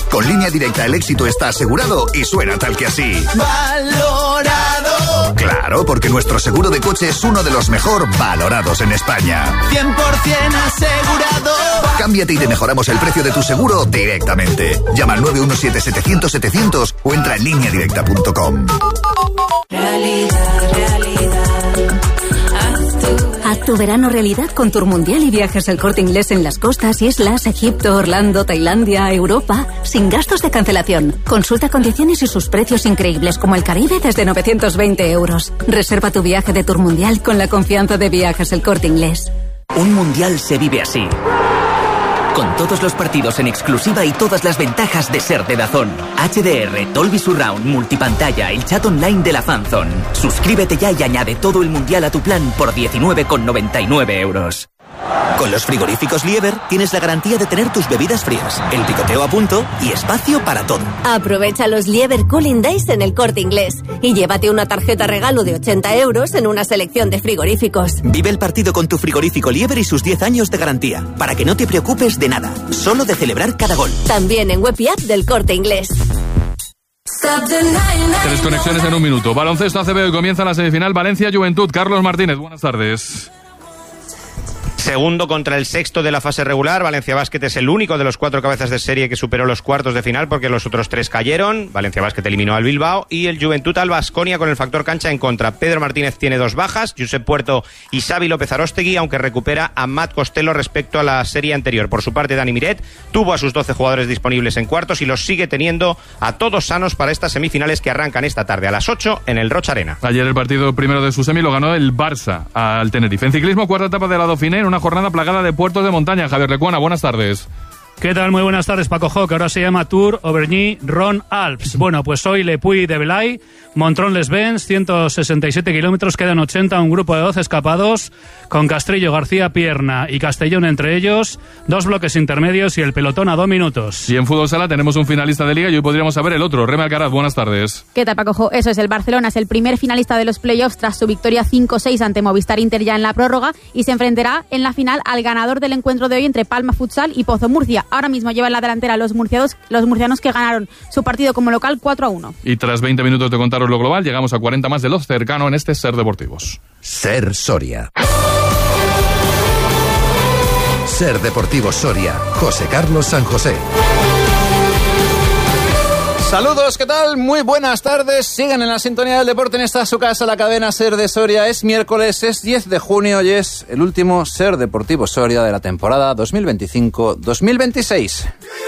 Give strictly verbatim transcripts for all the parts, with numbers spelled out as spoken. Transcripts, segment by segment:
Con Línea Directa el éxito está asegurado y suena tal que así. ¡Valorado! Claro, porque nuestro seguro de coche es uno de los mejor valorados en España. cien por ciento asegurado. Cámbiate y te mejoramos el precio de tu seguro directamente. Llama al nueve uno siete setecientos setecientos o entra en línea directa punto com. Realidad, realidad. Haz tu verano realidad con Tour Mundial y viajes El Corte Inglés en las costas, islas, Egipto, Orlando, Tailandia, Europa, sin gastos de cancelación. Consulta condiciones y sus precios increíbles como el Caribe desde novecientos veinte euros. Reserva tu viaje de Tour Mundial con la confianza de viajes El Corte Inglés. Un mundial se vive así. Con todos los partidos en exclusiva y todas las ventajas de ser de DAZN. H D R, Dolby Surround, multipantalla, el chat online de la Fanzone. Suscríbete ya y añade todo el mundial a tu plan por diecinueve con noventa y nueve euros. Con los frigoríficos Lieber tienes la garantía de tener tus bebidas frías, el picoteo a punto y espacio para todo. Aprovecha los Lieber Cooling Days en El Corte Inglés y llévate una tarjeta regalo de ochenta euros en una selección de frigoríficos. Vive el partido con tu frigorífico Lieber y sus diez años de garantía, para que no te preocupes de nada, solo de celebrar cada gol. También en web y app del Corte Inglés. Tres conexiones en un minuto. Baloncesto A C B, hoy comienza la semifinal Valencia-Juventud. Carlos Martínez, buenas tardes. Segundo contra el sexto de la fase regular. Valencia Basket es el único de los cuatro cabezas de serie que superó los cuartos de final porque los otros tres cayeron. Valencia Basket eliminó al Bilbao y el Juventud al Baskonia con el factor cancha en contra. Pedro Martínez tiene dos bajas, Josep Puerto y Xavi López Aróstegui, aunque recupera a Matt Costello respecto a la serie anterior. Por su parte, Dani Miret tuvo a sus doce jugadores disponibles en cuartos y los sigue teniendo a todos sanos para estas semifinales que arrancan esta tarde a las ocho en el Roch Arena. Ayer el partido primero de su semi lo ganó el Barça al Tenerife. En ciclismo, cuarta etapa de la Dauphiné en una jornada plagada de puertos de montaña. Javier Lecuona, buenas tardes. ¿Qué tal? Muy buenas tardes, Paco Jo, que ahora se llama Tour Auvergne-Rhône-Alpes. Bueno, pues hoy Le Puy de Velay, Montrón-les-Bains, ciento sesenta y siete kilómetros, quedan ochenta, un grupo de doce escapados, con Castrillo, García, Pierna y Castellón entre ellos, dos bloques intermedios y el pelotón a dos minutos. Y en fútbol sala tenemos un finalista de liga y hoy podríamos saber el otro. Reme Alcaraz, buenas tardes. ¿Qué tal, Paco Jo? Eso es, el Barcelona es el primer finalista de los playoffs tras su victoria cinco seis ante Movistar Inter ya en la prórroga y se enfrentará en la final al ganador del encuentro de hoy entre Palma Futsal y Pozo Murcia. Ahora mismo lleva en la delantera los murcianos, los murcianos que ganaron su partido como local cuatro a uno. Y tras veinte minutos de contaros lo global, llegamos a cuarenta más de lo cercano en este Ser Deportivos. Ser Soria. Ser Deportivos Soria. José Carlos San José. Saludos, ¿qué tal? Muy buenas tardes. Siguen en la sintonía del deporte en esta su casa, la cadena Ser de Soria. Es miércoles, es diez de junio y es el último Ser Deportivo Soria de la temporada dos mil veinticinco dos mil veintiséis.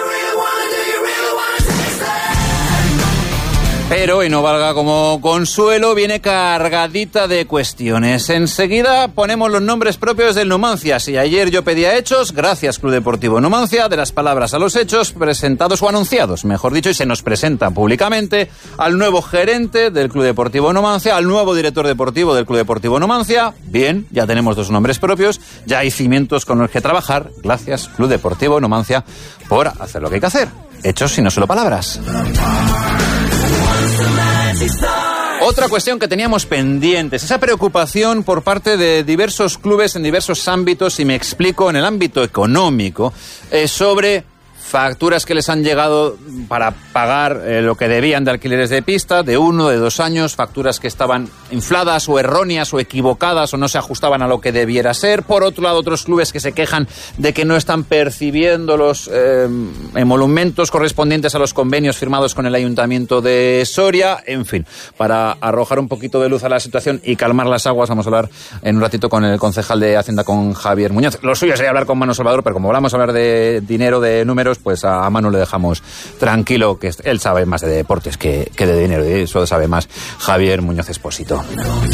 Pero, y no valga como consuelo, viene cargadita de cuestiones. Enseguida ponemos los nombres propios del Numancia. Si ayer yo pedía hechos, gracias Club Deportivo Numancia, de las palabras a los hechos, presentados o anunciados, mejor dicho, y se nos presenta públicamente al nuevo gerente del Club Deportivo Numancia, al nuevo director deportivo del Club Deportivo Numancia. Bien, ya tenemos dos nombres propios, ya hay cimientos con los que trabajar. Gracias Club Deportivo Numancia por hacer lo que hay que hacer. Hechos y no solo palabras. Otra cuestión que teníamos pendientes, esa preocupación por parte de diversos clubes en diversos ámbitos, y me explico, en el ámbito económico, eh, sobre facturas que les han llegado para pagar eh, lo que debían de alquileres de pista, de uno, de dos años, facturas que estaban infladas o erróneas o equivocadas o no se ajustaban a lo que debiera ser. Por otro lado, otros clubes que se quejan de que no están percibiendo los eh, emolumentos correspondientes a los convenios firmados con el Ayuntamiento de Soria. En fin, para arrojar un poquito de luz a la situación y calmar las aguas, vamos a hablar en un ratito con el concejal de Hacienda, con Javier Muñoz. Lo suyo sería hablar con Manu Salvador, pero como vamos a hablar de dinero, de números, pues a Manu le dejamos tranquilo, que él sabe más de deportes que, que de dinero, y eso sabe más Javier Muñoz Expósito.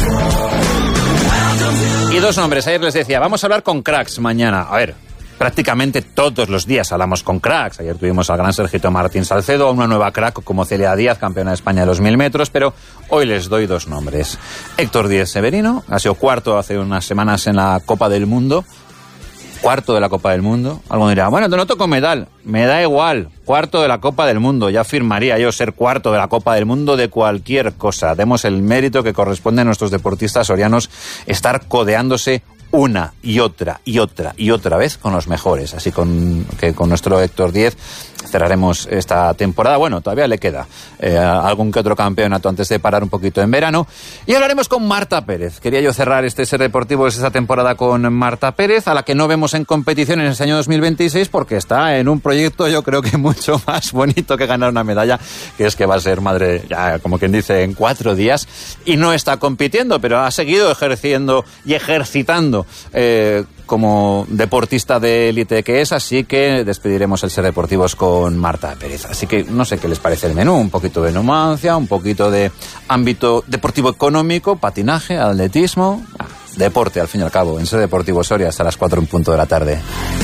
Y dos nombres, ayer les decía, vamos a hablar con cracks mañana. A ver, prácticamente todos los días hablamos con cracks. Ayer tuvimos al gran Sergito Martín Salcedo, una nueva crack como Celia Díaz, campeona de España de los mil metros, pero hoy les doy dos nombres. Héctor Díez Severino, ha sido cuarto hace unas semanas en la Copa del Mundo, cuarto de la Copa del Mundo. Alguno dirá, bueno, te no toco medal. Me da igual, cuarto de la Copa del Mundo. Ya firmaría yo ser cuarto de la Copa del Mundo de cualquier cosa. Demos el mérito que corresponde a nuestros deportistas sorianos estar codeándose una y otra y otra y otra vez con los mejores. Así con, que con nuestro Héctor Díez cerraremos esta temporada. Bueno, todavía le queda eh, algún que otro campeonato antes de parar un poquito en verano. Y hablaremos con Marta Pérez. Quería yo cerrar este Ser Deportivo esta temporada con Marta Pérez, a la que no vemos en competición en este año dos mil veintiséis porque está en un proyecto, yo creo que mucho más bonito que ganar una medalla, que es que va a ser madre, ya como quien dice, en cuatro días, y no está compitiendo, pero ha seguido ejerciendo y ejercitando eh, como deportista de élite que es, así que despediremos el Ser Deportivos con Marta Pérez. Así que no sé qué les parece el menú, un poquito de numancia, un poquito de ámbito deportivo económico, patinaje, atletismo, deporte al fin y al cabo, en Ser Deportivo Soria hasta las cuatro en punto de la tarde.